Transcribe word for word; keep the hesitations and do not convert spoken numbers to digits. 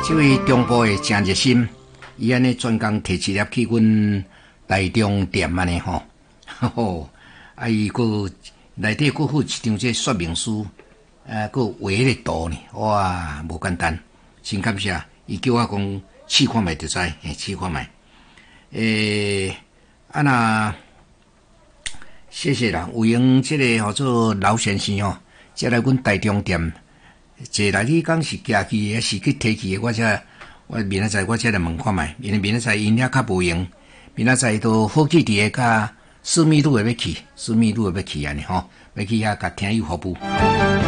这位中部的真热心，伊安尼专工摕一粒去阮台中店安尼吼，吼，啊伊个内底佫附一张这说明书，啊，佫画迄个图呢，哇，无简单，真感谢，伊叫我讲试看觅就知，嘿，试看觅，诶，啊那谢谢啦，有用这个号做老先生吼，接来阮台中店。坐来你讲是寄去还是去提去的？我才我明仔载我才来问看卖，因为明仔载因遐较无用，明仔载都好几伫个甲私密路的要去，私密路的要去安尼吼，要去遐甲听友服务。